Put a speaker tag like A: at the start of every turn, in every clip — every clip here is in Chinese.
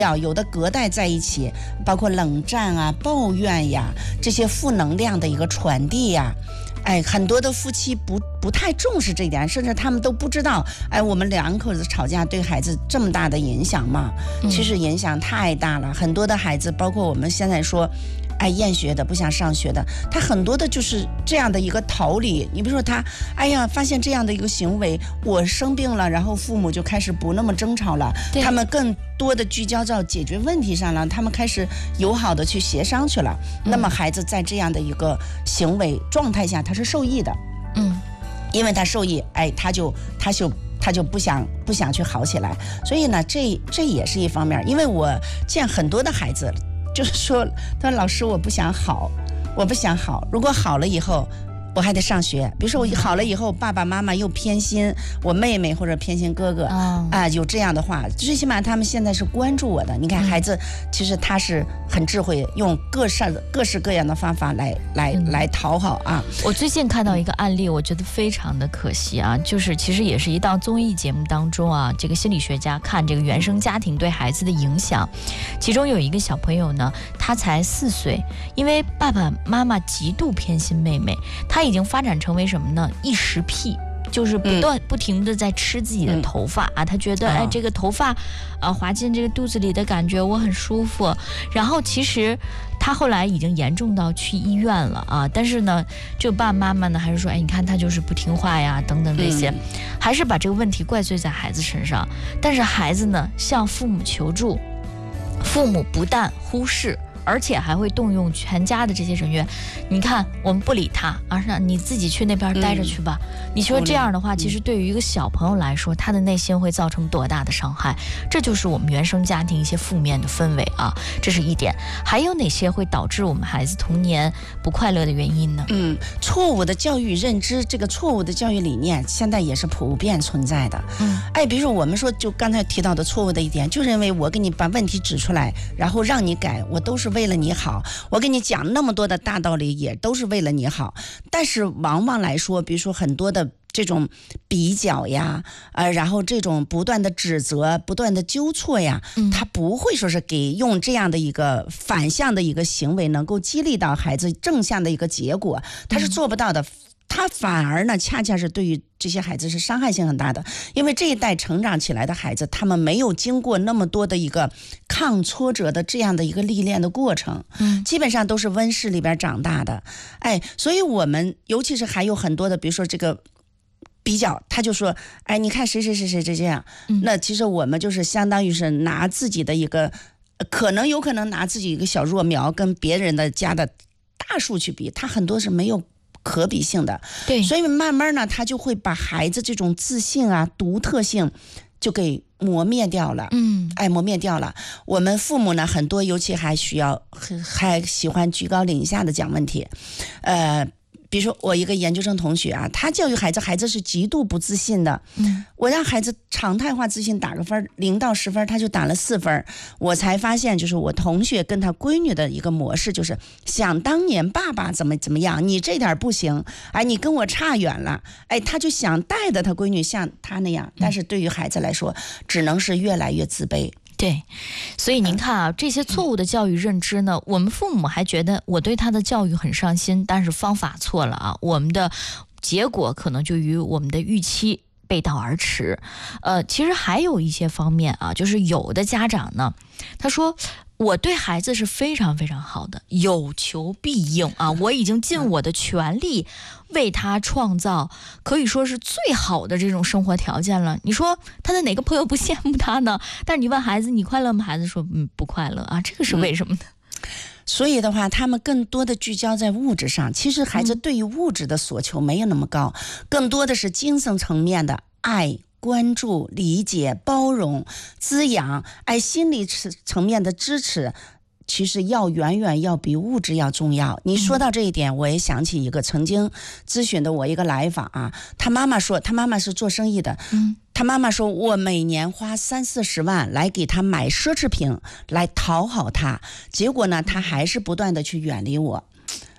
A: 有的隔代在一起，包括冷战啊、抱怨呀，这些负能量的一个传递呀。很多的夫妻不太重视这一点，甚至他们都不知道，我们两口子吵架对孩子这么大的影响吗？其实影响太大了。很多的孩子，包括我们现在说，厌学的、不想上学的，他很多的就是这样的一个逃离。你比如说他，发现这样的一个行为，我生病了，然后父母就开始不那么争吵了，他们更多的聚焦到解决问题上了，他们开始友好的去协商去了。那么孩子在这样的一个行为状态下，他是受益的。因为他受益，他就不想去好起来。所以呢，这也是一方面。因为我见很多的孩子，就是说，他说老师我不想好，如果好了以后我还得上学。比如说我好了以后，爸爸妈妈又偏心我妹妹或者偏心哥哥，有这样的话，最起码他们现在是关注我的。你看孩子其实他是很智慧，用各式各样的方法来讨好啊。
B: 我最近看到一个案例，我觉得非常的可惜啊，就是其实也是一档综艺节目当中啊，这个心理学家看这个原生家庭对孩子的影响，其中有一个小朋友呢，他才4岁，因为爸爸妈妈极度偏心妹妹，他已经发展成为什么呢？异食癖，就是不停的在吃自己的头发啊，他觉得这个头发滑进这个肚子里的感觉我很舒服。然后其实他后来已经严重到去医院了啊，但是呢，这个爸爸妈妈呢还是说，你看他就是不听话呀，等等这些，还是把这个问题怪罪在孩子身上。但是孩子呢向父母求助，父母不但忽视，而且还会动用全家的这些人员。你看我们不理他，让你自己去那边待着去吧。你说这样的话，其实对于一个小朋友来说，他的内心会造成多大的伤害？这就是我们原生家庭一些负面的氛围啊，这是一点。还有哪些会导致我们孩子童年不快乐的原因呢？
A: 错误的教育认知，这个错误的教育理念现在也是普遍存在的。比如说我们说就刚才提到的错误的一点，就是因为我给你把问题指出来，然后让你改，我都是为了你好，我跟你讲那么多的大道理也都是为了你好。但是往往来说，比如说很多的这种比较呀，然后这种不断的指责、不断的纠错呀，他不会说是用这样的一个反向的一个行为能够激励到孩子正向的一个结果，他是做不到的。他反而呢，恰恰是对于这些孩子是伤害性很大的。因为这一代成长起来的孩子，他们没有经过那么多的一个抗挫折的这样的一个历练的过程，基本上都是温室里边长大的。所以我们尤其是还有很多的，比如说这个比较，他就说，你看谁这样，那其实我们就是相当于是拿自己的一个有可能拿自己一个小弱苗跟别人的家的大树去比，他很多是没有可比性的。
B: 对，
A: 所以慢慢呢，他就会把孩子这种自信啊、独特性就给磨灭掉了。磨灭掉了。我们父母呢，很多尤其还喜欢居高临下的讲问题。比如说我一个研究生同学啊，他教育孩子是极度不自信的。我让孩子常态化自信打个分，0到10分，他就打了4分。我才发现，就是我同学跟他闺女的一个模式，就是想当年爸爸怎么样，你这点不行，你跟我差远了，他就想带着他闺女像他那样，但是对于孩子来说，只能是越来越自卑。
B: 对，所以您看啊，这些错误的教育认知呢，我们父母还觉得我对他的教育很上心，但是方法错了啊，我们的结果可能就与我们的预期背道而驰。其实还有一些方面啊，就是有的家长呢，他说我对孩子是非常非常好的，有求必应啊！我已经尽我的全力为他创造可以说是最好的这种生活条件了。你说他的哪个朋友不羡慕他呢？但是你问孩子你快乐吗？孩子说不快乐啊，这个是为什么呢？
A: 所以的话，他们更多的聚焦在物质上。其实孩子对于物质的所求没有那么高，更多的是精神层面的爱、关注、理解、包容、滋养，心理层面的支持，其实远远要比物质要重要。你说到这一点，我也想起一个曾经咨询的我一个来访啊，他妈妈说，他妈妈是做生意的，他妈妈说，我每年花30-40万来给他买奢侈品来讨好他，结果呢，他还是不断的去远离我。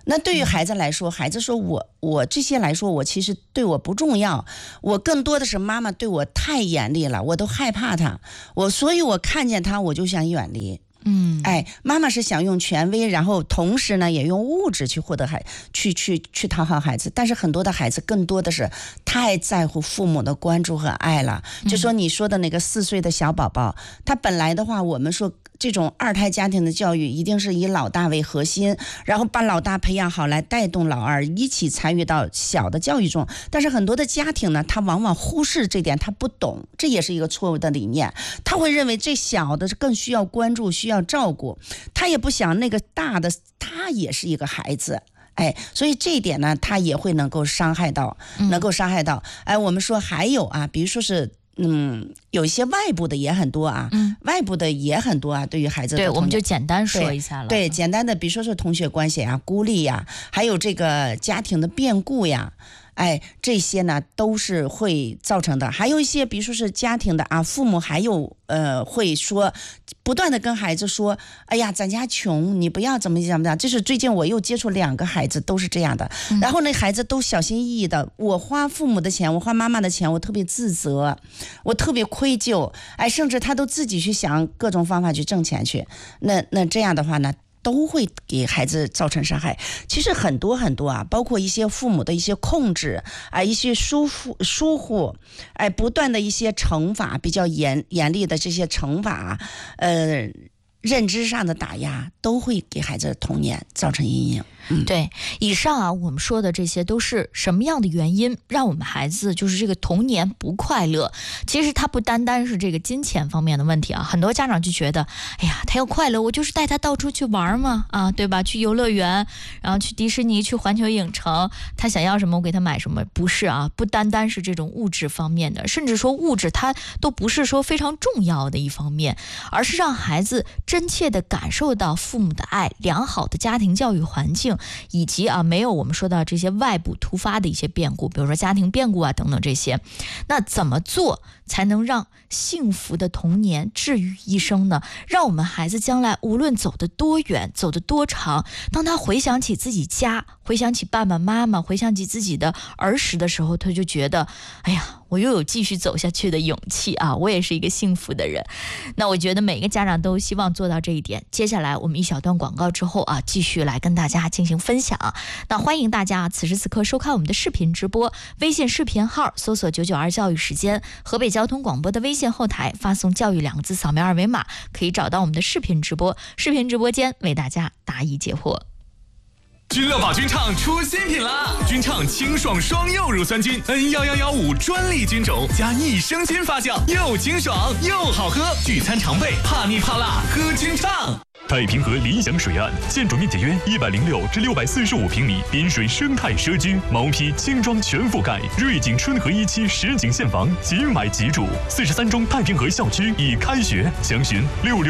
A: 那对于孩子来说，孩子说我这些来说，我其实对我不重要，我更多的是妈妈对我太严厉了，我都害怕他，所以我看见他我就想远离。妈妈是想用权威，然后同时呢也用物质去获得去讨好孩子，但是很多的孩子更多的是太在乎父母的关注和爱了。就说你说的那个4岁的小宝宝，他本来的话，我们说这种2胎家庭的教育一定是以老大为核心，然后把老大培养好来带动老二一起参与到小的教育中。但是很多的家庭呢，他往往忽视这点，他不懂，这也是一个错误的理念。他会认为这小的更需要关注，需要照顾，他也不想那个大的他也是一个孩子。所以这一点呢，他也会能够伤害到。我们说还有啊，比如说是有一些外部的也很多啊，对于孩子的
B: 对，我们就简单说一下了。
A: 对，简单的，比如说是同学关系呀、孤立呀，还有这个家庭的变故呀。这些呢都是会造成的。还有一些比如说是家庭的啊，父母还有会说不断的跟孩子说，哎呀咱家穷，你不要怎么样。这是最近我又接触2个孩子都是这样的，然后那孩子都小心翼翼的，我花父母的钱，我花妈妈的钱，我特别自责，我特别愧疚，甚至他都自己去想各种方法去挣钱去。那这样的话呢，都会给孩子造成伤害。其实很多啊，包括一些父母的一些控制一些疏忽不断的一些惩罚，比较严厉的这些惩罚认知上的打压，都会给孩子的童年造成阴影。
B: 对，以上啊我们说的这些都是什么样的原因让我们孩子就是这个童年不快乐？其实他不单单是这个金钱方面的问题啊，很多家长就觉得，哎呀，他要快乐，我就是带他到处去玩嘛，对吧？去游乐园，然后去迪士尼，去环球影城，他想要什么我给他买什么。不是啊，不单单是这种物质方面的，甚至说物质它都不是说非常重要的一方面，而是让孩子真切地感受到父母的爱，良好的家庭教育环境，以及没有我们说到这些外部突发的一些变故，比如说家庭变故啊等等这些。那怎么做才能让幸福的童年治愈一生呢？让我们孩子将来无论走得多远，走得多长，当他回想起自己家，回想起爸爸妈妈，回想起自己的儿时的时候，他就觉得，哎呀，我又有继续走下去的勇气啊！我也是一个幸福的人。那我觉得每个家长都希望做到这一点。接下来我们一小段广告之后继续来跟大家进行分享。那欢迎大家此时此刻收看我们的视频直播，微信视频号搜索992教育时间，河北交通广播的微信后台发送教育2个字，扫描2维码可以找到我们的视频直播，视频直播间为大家答疑解惑。
C: 君乐宝菌畅出新品啦！菌畅清爽双柚乳酸菌 N1115专利菌种加益生菌发酵，又清爽又好喝，聚餐常备，怕腻怕辣喝菌畅。
D: 太平河理想水岸，建筑面积约106至645平米，滨水生态社区，毛坯轻装全覆盖，瑞景春和1期实景现房，即买即住。43中太平河校区已开学，详询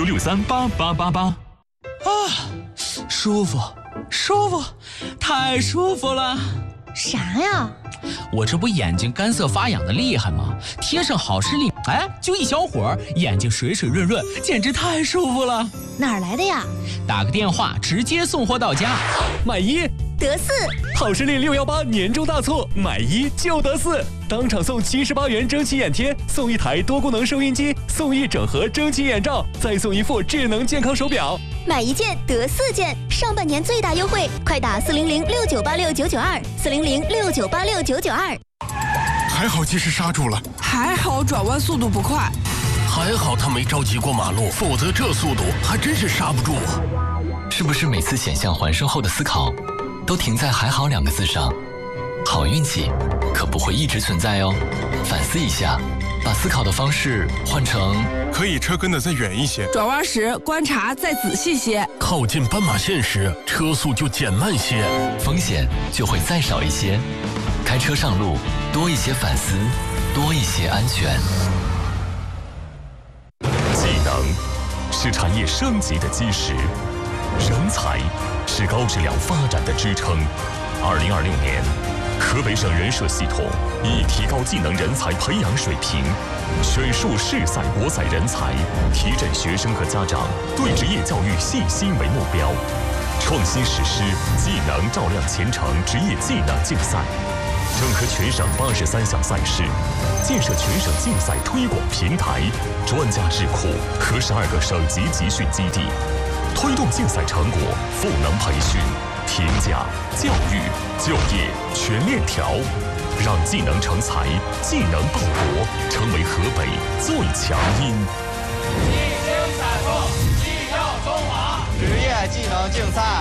D: 66638888。
E: 舒服，太舒服了。
F: 啥呀？
E: 我这不眼睛干涩发痒的厉害吗？贴上好视力，就一小会儿，眼睛水水润润，简直太舒服了。
F: 哪儿来的呀？
E: 打个电话，直接送货到家。
G: 买1
F: 得4，
G: 好视力618年终大促，买1就得4，当场送78元蒸汽眼贴，送1台多功能收音机，送1整盒蒸汽眼罩，再送1副智能健康手表。
F: 买1件得4件，上半年最大优惠，快打40069869929，40069869992。
H: 还好及时刹住了，
I: 还好转弯速度不快，
H: 还好他没着急过马路，否则这速度还真是刹不住啊。
J: 是不是每次险象环生后的思考都停在还好2个字上？好运气可不会一直存在哦，反思一下，把思考的方式换成
H: 可以车跟得再远一些，
I: 转弯时观察再仔细些，
H: 靠近斑马线时车速就减慢些，
J: 风险就会再少一些。开车上路多一些反思，多一些安全。
D: 技能是产业升级的基石，人才是高质量发展的支撑。2026年，河北省人社系统以提高技能人才培养水平，选树适赛博采人才，提振学生和家长对职业教育信心为目标， 创新实施技能照亮前程职业技能竞赛，整合全省83项赛事，建设全省竞赛推广平台、专家智库和12个省级集训基地，推动竞赛成果赋能培训、评价、教育、就业全链条，让技能成才、技能报国成为河北最强音。
K: 技精彩富，技耀中华。职业技能竞赛